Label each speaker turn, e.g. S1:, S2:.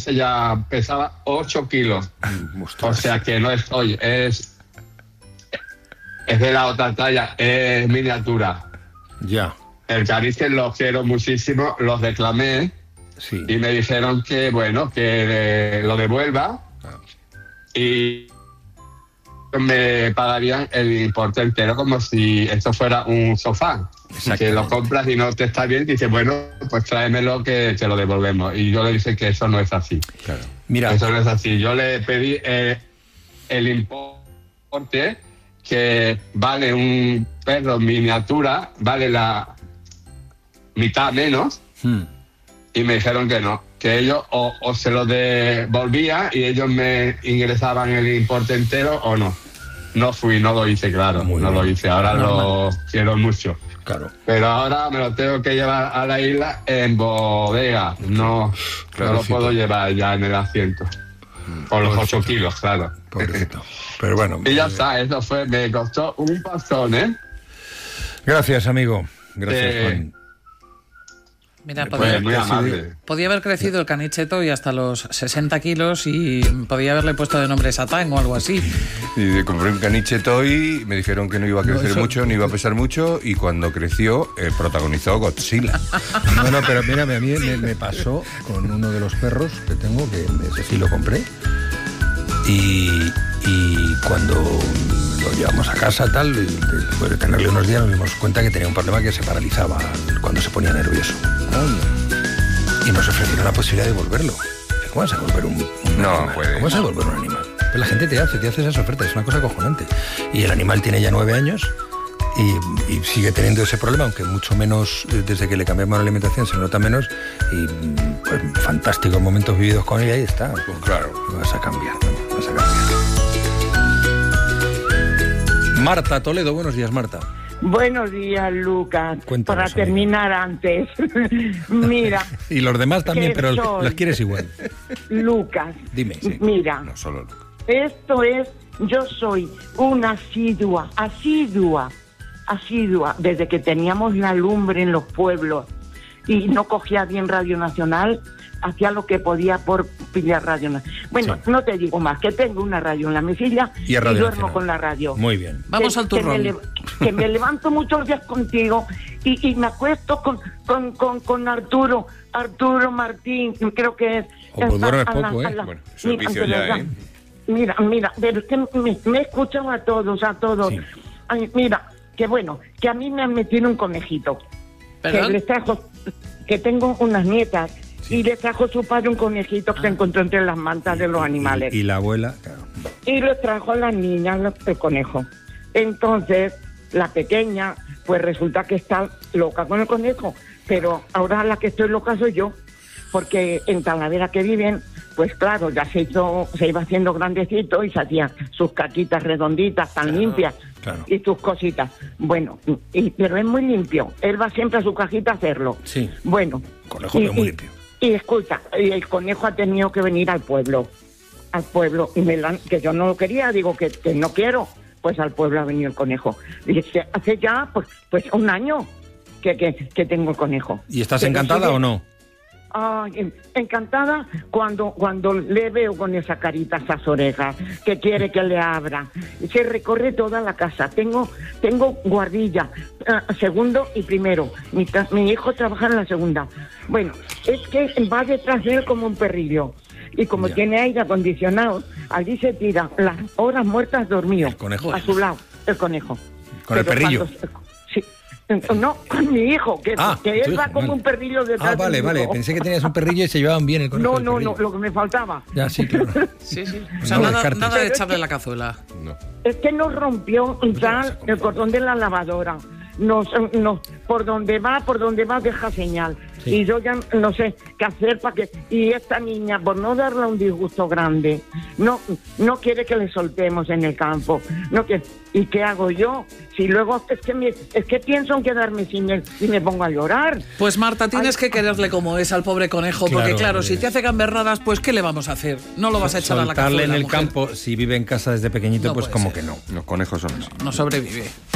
S1: ese ya pesaba 8 kilos. O sea que no estoy, es de la otra talla, es miniatura.
S2: Ya.
S1: El caniche los quiero muchísimo, los reclamé.
S2: Sí.
S1: Y me dijeron que, bueno, que lo devuelva y me pagarían el importe entero como si esto fuera un sofá. Que lo compras y no te está bien, y dices, bueno, pues tráemelo que te lo devolvemos. Y yo le dije que eso no es así.
S2: Claro. Mira,
S1: eso no es así. Yo le pedí el importe que vale un perro miniatura, vale la mitad menos. Y me dijeron que no, que ellos o se lo devolvía y ellos me ingresaban el importe entero o no. No fui, no lo hice, claro, lo hice. Ahora lo quiero mucho.
S2: Claro.
S1: Pero ahora me lo tengo que llevar a la isla en bodega. No lo puedo llevar ya en el asiento. Con los 8 kilos, claro.
S2: Pobrecito. Pero bueno.
S1: Y ya está, eso me costó un pastón, ¿eh?
S2: Gracias, amigo. Gracias, Juan.
S3: Mira,
S1: podía
S3: haber crecido el canicheto y hasta los 60 kilos y podía haberle puesto de nombre Satán o algo así.
S4: Y compré un canicheto y me dijeron que no iba a crecer mucho, ni iba a pesar mucho, y cuando creció protagonizó Godzilla.
S2: Bueno, pero mira, a mí me pasó con uno de los perros que tengo, que ese sí lo compré, y cuando lo llevamos a casa tal, después de tenerle unos días nos dimos cuenta que tenía un problema, que se paralizaba cuando se ponía nervioso. Y nos ofrecieron la posibilidad de devolverlo. ¿Cómo vas a devolver un animal? ¿Cómo vas a devolver un animal? Pero la gente te hace esas ofertas, es una cosa acojonante. Y el animal tiene ya 9 años y sigue teniendo ese problema, aunque mucho menos desde que le cambiamos la alimentación, se nota menos. Y pues, fantásticos momentos vividos con ella, ahí está.
S4: Pues claro.
S2: Vas a cambiar. Marta Toledo, buenos días, Marta.
S5: Buenos días, Lucas.
S2: Cuéntanos,
S5: para terminar antes. Mira.
S2: Y los demás también, pero los quieres igual.
S5: Lucas.
S2: Dime.
S5: Sí. Mira.
S4: No solo Lucas.
S5: Esto es, yo soy una asidua, desde que teníamos la lumbre en los pueblos y no cogía bien Radio Nacional, hacía lo que podía por pillar Radio Nacional. Bueno, no te digo más, que tengo una radio en la mesilla y duermo Nacional con la radio.
S2: Muy bien.
S3: Vamos al turrón.
S5: Que me levanto muchos días contigo y me acuesto con Arturo Martín, creo que es.
S2: Pues duermes poco, ¿eh?
S4: Bueno, eso es vicio ya, ¿eh?
S5: Mira, pero es que me he escuchado a todos. Sí. Ay, mira, que bueno, que a mí me han metido un conejito.
S3: ¿Perdón?
S5: Que les trajo, que tengo unas nietas. Sí. Y le trajo su padre un conejito que se encontró entre las mantas de los animales.
S2: Y la abuela, claro.
S5: Y le trajo a las niñas el conejo. Entonces, la pequeña, pues resulta que está loca con el conejo. Pero ahora la que estoy loca soy yo. Porque en Talavera que viven, pues claro, ya se iba haciendo grandecito y se hacían sus caquitas redonditas, tan limpias. Claro. Y sus cositas. Bueno, pero es muy limpio. Él va siempre a su cajita a hacerlo.
S2: Sí.
S5: Bueno.
S2: El conejo es muy limpio.
S5: Y escucha, el conejo ha tenido que venir al pueblo, y que yo no lo quería, digo que no quiero, pues al pueblo ha venido el conejo. Dice, hace ya pues 1 año que tengo el conejo.
S2: ¿Y estás encantada o no?
S5: Encantada cuando le veo con esa carita, esas orejas, que quiere que le abra. Se recorre toda la casa. Tengo guardilla, segundo y primero. Mi hijo trabaja en la segunda. Bueno, es que va detrás de él como un perrillo. Y como tiene aire acondicionado, allí se tira las horas muertas dormido.
S2: ¿El conejo?
S5: A su lado, el conejo.
S2: ¿Con el perrillo?
S5: Sí. No, con mi hijo, que él va como un perrillo detrás.
S2: Vale. Pensé que tenías un perrillo y se llevaban bien el conejo.
S5: No, lo que me faltaba.
S2: Ya, sí, claro.
S3: Sí. O sea, nada de echarle la cazuela.
S4: No.
S5: Es que nos rompió el cordón de la lavadora. Nos por donde va deja señal. Sí. Y yo ya no sé qué hacer para que... Y esta niña, por no darle un disgusto grande, no quiere que le soltemos en el campo. No quiere. ¿Y qué hago yo? Si luego es que pienso en quedarme sin él y me pongo a llorar.
S3: Pues Marta, tienes que querererle como es al pobre conejo, porque claro, si te hace gamberradas, pues ¿qué le vamos a hacer? No lo vas a echar a la cazuela.
S2: Soltarle en el campo, si vive en casa desde pequeñito, pues como que no.
S4: Los conejos son así.
S3: No sobrevive.